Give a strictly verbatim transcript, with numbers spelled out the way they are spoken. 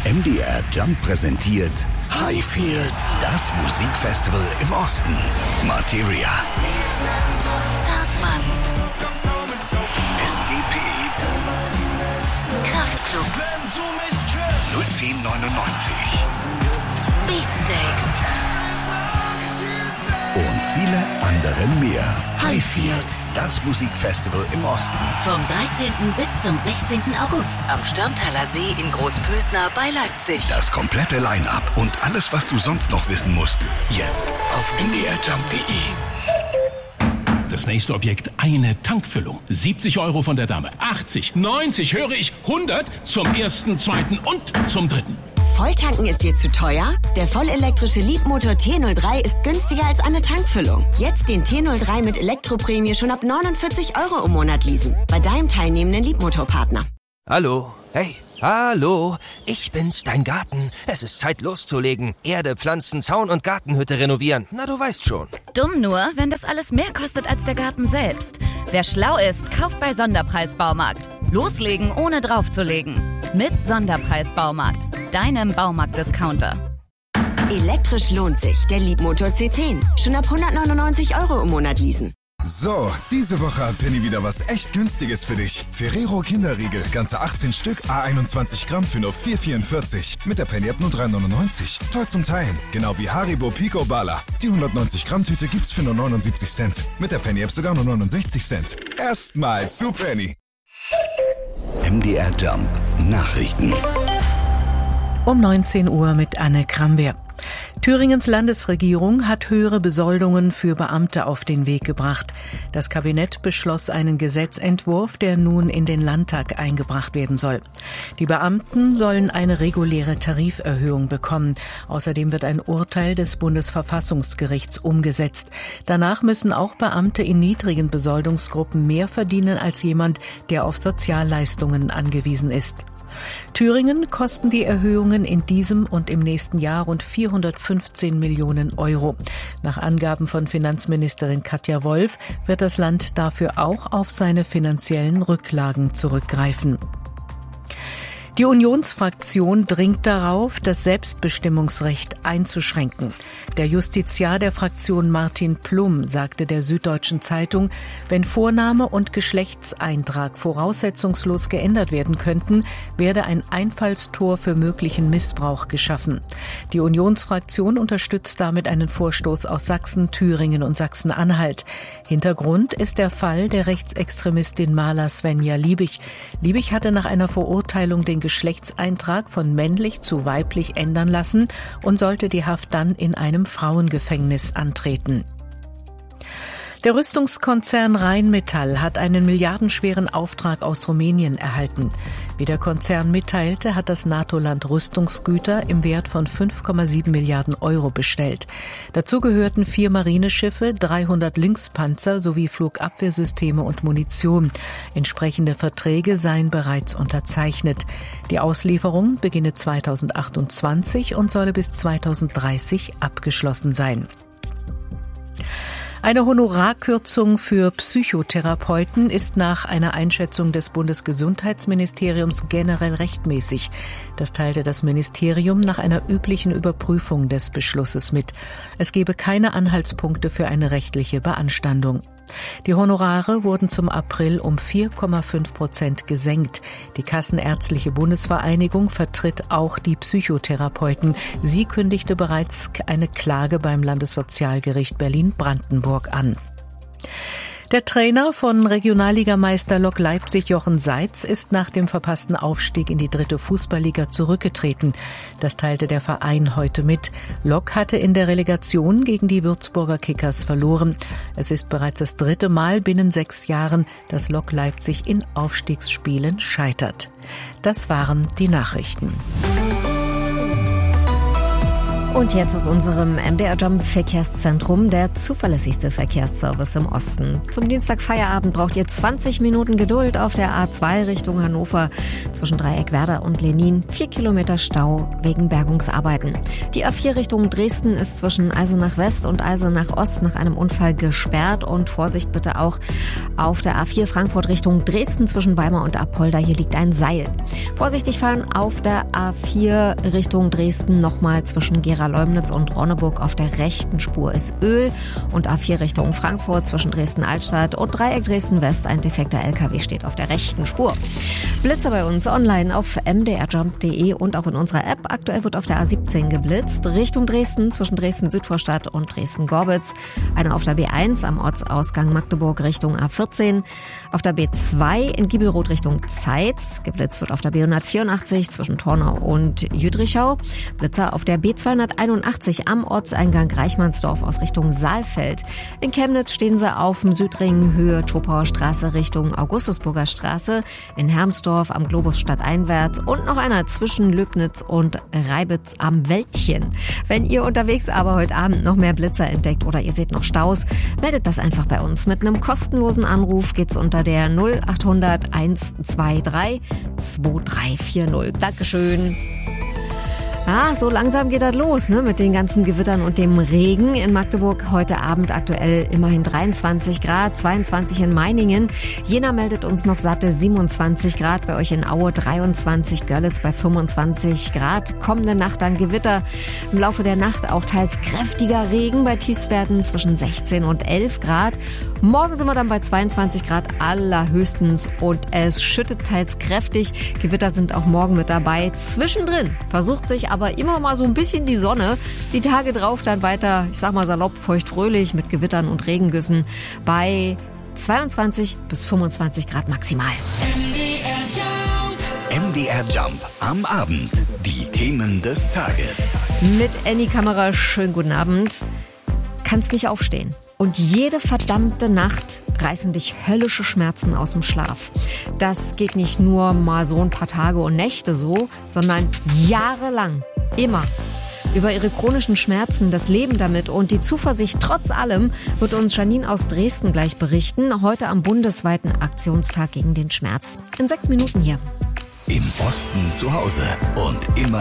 M D R Jump präsentiert Highfield, das Musikfestival im Osten. Materia, Zartmann, S D P, Kraftklub, null zehn neunundneunzig Beatsteaks und viele andere mehr. Highfield, das Musikfestival im Osten. vom dreizehnten bis zum sechzehnten August am Störmtaler See in Großpösner bei Leipzig. Das komplette Line-Up und alles, was du sonst noch wissen musst, jetzt auf m d r jump punkt d e. Das nächste Objekt, eine Tankfüllung. siebzig Euro von der Dame. achtzig, neunzig, höre ich, hundert zum ersten, zweiten und zum dritten. Volltanken ist dir zu teuer? Der vollelektrische Leapmotor T null drei ist günstiger als eine Tankfüllung. Jetzt den T null drei mit Elektroprämie schon ab neunundvierzig Euro im Monat leasen. Bei deinem teilnehmenden Leapmotor-Partner. Hallo, hey, hallo, ich bin's, dein Garten. Es ist Zeit loszulegen. Erde, Pflanzen, Zaun und Gartenhütte renovieren. Na, du weißt schon. Dumm nur, wenn das alles mehr kostet als der Garten selbst. Wer schlau ist, kauft bei Sonderpreis Baumarkt. Loslegen, ohne draufzulegen. Mit Sonderpreis Baumarkt, deinem Baumarkt-Discounter. Elektrisch lohnt sich. Der Leapmotor C zehn. Schon ab hundertneunundneunzig Euro im Monat leasen. So, diese Woche hat Penny wieder was echt Günstiges für dich. Ferrero Kinderriegel, ganze achtzehn Stück, a einundzwanzig Gramm für nur vier vierundvierzig. Mit der Penny-App nur drei neunundneunzig. Toll zum Teilen. Genau wie Haribo Pico Bala. Die hundertneunzig Gramm Tüte gibt's für nur neunundsiebzig Cent. Mit der Penny-App sogar nur neunundsechzig Cent. Erstmal zu Penny. M D R Jump Nachrichten. Um neunzehn Uhr mit Anne Krambeer. Thüringens Landesregierung hat höhere Besoldungen für Beamte auf den Weg gebracht. Das Kabinett beschloss einen Gesetzentwurf, der nun in den Landtag eingebracht werden soll. Die Beamten sollen eine reguläre Tariferhöhung bekommen. Außerdem wird ein Urteil des Bundesverfassungsgerichts umgesetzt. Danach müssen auch Beamte in niedrigen Besoldungsgruppen mehr verdienen als jemand, der auf Sozialleistungen angewiesen ist. Thüringen kosten die Erhöhungen in diesem und im nächsten Jahr rund vierhundertfünfzehn Millionen Euro. Nach Angaben von Finanzministerin Katja Wolf wird das Land dafür auch auf seine finanziellen Rücklagen zurückgreifen. Die Unionsfraktion dringt darauf, das Selbstbestimmungsrecht einzuschränken. Der Justiziar der Fraktion Martin Plum sagte der Süddeutschen Zeitung, wenn Vorname und Geschlechtseintrag voraussetzungslos geändert werden könnten, werde ein Einfallstor für möglichen Missbrauch geschaffen. Die Unionsfraktion unterstützt damit einen Vorstoß aus Sachsen, Thüringen und Sachsen-Anhalt. Hintergrund ist der Fall der Rechtsextremistin Maler Svenja Liebig. Liebig hatte nach einer Verurteilung den Geschlechtseintrag von männlich zu weiblich ändern lassen und sollte die Haft dann in einem Frauengefängnis antreten. Der Rüstungskonzern Rheinmetall hat einen milliardenschweren Auftrag aus Rumänien erhalten. Wie der Konzern mitteilte, hat das NATO-Land Rüstungsgüter im Wert von fünf Komma sieben Milliarden Euro bestellt. Dazu gehörten vier Marineschiffe, dreihundert Lynx-Panzer sowie Flugabwehrsysteme und Munition. Entsprechende Verträge seien bereits unterzeichnet. Die Auslieferung beginne zweitausendachtundzwanzig und solle bis zweitausenddreißig abgeschlossen sein. Eine Honorarkürzung für Psychotherapeuten ist nach einer Einschätzung des Bundesgesundheitsministeriums generell rechtmäßig. Das teilte das Ministerium nach einer üblichen Überprüfung des Beschlusses mit. Es gebe keine Anhaltspunkte für eine rechtliche Beanstandung. Die Honorare wurden zum April um vier Komma fünf Prozent gesenkt. Die Kassenärztliche Bundesvereinigung vertritt auch die Psychotherapeuten. Sie kündigte bereits eine Klage beim Landessozialgericht Berlin-Brandenburg an. Der Trainer von Regionalligameister Lok Leipzig Jochen Seitz ist nach dem verpassten Aufstieg in die dritte Fußballliga zurückgetreten. Das teilte der Verein heute mit. Lok hatte in der Relegation gegen die Würzburger Kickers verloren. Es ist bereits das dritte Mal binnen sechs Jahren, dass Lok Leipzig in Aufstiegsspielen scheitert. Das waren die Nachrichten. Und jetzt aus unserem M D R Jump Verkehrszentrum, der zuverlässigste Verkehrsservice im Osten. Zum Dienstag-Feierabend braucht ihr zwanzig Minuten Geduld auf der A zwei Richtung Hannover zwischen Dreieckwerder und Lenin. Vier Kilometer Stau wegen Bergungsarbeiten. Die A vier Richtung Dresden ist zwischen Eisenach West und Eisenach Ost nach einem Unfall gesperrt. Und Vorsicht bitte auch auf der A vier Frankfurt Richtung Dresden zwischen Weimar und Apolda. Hier liegt ein Seil. Vorsichtig fahren auf der A vier Richtung Dresden nochmal zwischen Gera Leumnitz und Ronneburg auf der rechten Spur ist Öl und A vier Richtung Frankfurt zwischen Dresden-Altstadt und Dreieck Dresden-West. Ein defekter L K W steht auf der rechten Spur. Blitzer bei uns online auf m d r jump punkt d e und auch in unserer App. Aktuell wird auf der A siebzehn geblitzt. Richtung Dresden zwischen Dresden-Südvorstadt und Dresden-Gorbitz. Einer auf der B eins am Ortsausgang Magdeburg Richtung A vierzehn. Auf der B zwei in Giebelroth Richtung Zeitz. Geblitzt wird auf der B hundertvierundachtzig zwischen Tornau und Jüdrichau. Blitzer auf der B zweihunderteinundachtzig am Ortseingang Reichmannsdorf aus Richtung Saalfeld. In Chemnitz stehen sie auf dem Südring Höhe Topauer Straße Richtung Augustusburger Straße. In Hermsdorf am Globus stadteinwärts und noch einer zwischen Löbnitz und Reibitz am Wäldchen. Wenn ihr unterwegs aber heute Abend noch mehr Blitzer entdeckt oder ihr seht noch Staus, meldet das einfach bei uns. Mit einem kostenlosen Anruf geht's unter der null achthundert hundertzweiundzwanzig zweiunddreißig vierzig. Dankeschön. Ah, so langsam geht das los, ne, mit den ganzen Gewittern und dem Regen. In Magdeburg heute Abend aktuell immerhin dreiundzwanzig Grad, zweiundzwanzig in Meiningen. Jena meldet uns noch satte siebenundzwanzig Grad, bei euch in Aue dreiundzwanzig, Görlitz bei fünfundzwanzig Grad. Kommende Nacht dann Gewitter. Im Laufe der Nacht auch teils kräftiger Regen bei Tiefstwerten zwischen sechzehn und elf Grad. Morgen sind wir dann bei zweiundzwanzig Grad allerhöchstens und es schüttet teils kräftig. Gewitter sind auch morgen mit dabei. Zwischendrin versucht sich aber immer mal so ein bisschen die Sonne. Die Tage drauf dann weiter, ich sag mal salopp, feuchtfröhlich mit Gewittern und Regengüssen bei zweiundzwanzig bis fünfundzwanzig Grad maximal. M D R Jump am Abend. Die Themen des Tages. Mit Annie Kammerer, schönen guten Abend. Kannst nicht aufstehen. Und jede verdammte Nacht reißen dich höllische Schmerzen aus dem Schlaf. Das geht nicht nur mal so ein paar Tage und Nächte so, sondern jahrelang. Immer. Über ihre chronischen Schmerzen, das Leben damit und die Zuversicht trotz allem wird uns Janine aus Dresden gleich berichten. Heute am bundesweiten Aktionstag gegen den Schmerz. In sechs Minuten hier. Im Osten zu Hause und immer